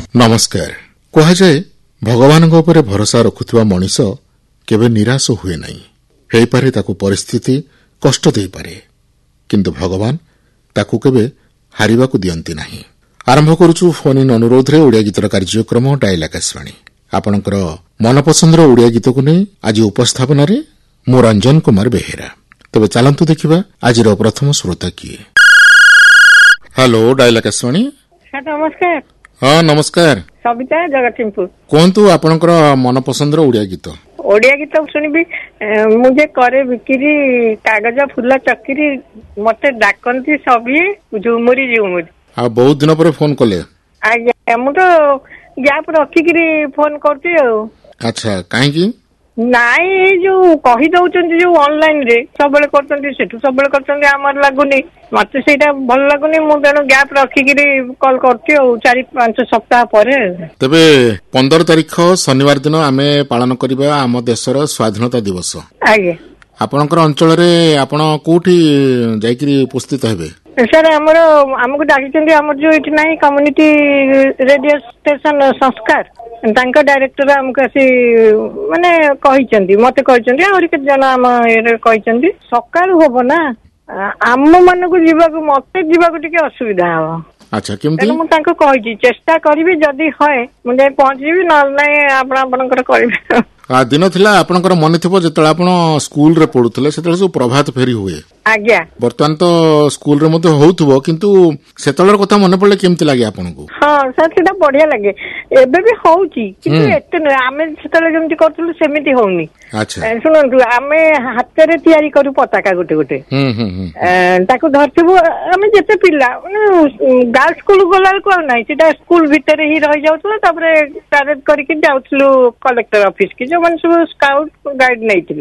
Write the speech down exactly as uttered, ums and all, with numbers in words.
नमस्कार। कहुए भगवान भरोसा रखुवा मनीष केबे निराश हुए नहीं। हेई पारे ताकू परिस्थिति कष्ट दे पारे किंतु भगवान ताकू केबे हारिबा को दियंती नहीं। आरंभ करुछु फोन इन अनुरोध रे ओडिया गीतर कार्यक्रम डायल आकाशवाणी। आपणकर मनपसंदर ओडिया गीत को नहीं आज उपस्थापन रे मु रंजन कुमार बेहेरा। तबे चलंतु देखिबा आज प्रथम श्रोता किए। Hello dial Akashvani. नमस्कार। हाँ नमस्कार। सबिता जगतसिंहपुर। कहतु आपणकर मनपसंदर ओडिया गीत। ओडिया गीत शुणबी मुझे करे बिक्री कागज फुला चक्री मते डाकती सभी झुमुरी झुमुरी। आ बहुत दिन पर फोन कले। आज्ञा मु तो गैप रखिकी फोन करती। अच्छा कहीं नाई जो कही दउचंती जो ऑनलाइन रे सब करते सेठू सब करते आमर लगुनि मत से भल लगुनि मु तेणु गैप रखिकी कॉल करती चार पांच सप्ताह पर। तबे पंद्रह तारीख शनिवार दिन आमे पालन करिबा आम देशर स्वाधीनता दिवस। आगे आपणकर अंचल रे आपण कोठी जाईकरी उपस्थित हेबे? सर आमर आमको डाकिचंती आमर जो इठी नाही कम्युनिटी रेडियो स्टेशन संस्कार तांका डायरेक्टर आमको आसी माने कहिचंती मते कहिचंती और के जन आम ए कहिचंती सकाळु होबो ना आम मन को जीवाको मते जीवाको टिके असुविधा हो। अच्छा केमती मु तांको कहिची चेष्टा करबी जदी होय मु जाय पहुंच जीबी न नै आपण आपनकर करबी। आ दिन थिला आपनकर मन थिबो जेतळे आपण स्कूल रे पढुतले सेतळे सब प्रभात फेरी हुए। आज्ञा वर्तमान तो स्कूल रे मते होउथबो किंतु सेतळर कथा मन पड़ले केमती लागे आपनको? हां सर सेटा बढ़िया लागे एबे भी होउची किंतु एते न आमे सेतळे जेमती करथुलु सेमिति होउनी। अच्छा सुनंतु आमे हाथ रे तयारी करू पताका गोटे गोटे हम हम ताको धरथिबो आमे जेते पिल्ला गर्ल्स स्कूल गोला को नाही सेटा स्कूल भीतर ही रह जाउथलो तापरे पैरेड करिके जाउथलो कलेक्टर ऑफिस की जो मन सब स्काउट गाइड नहीं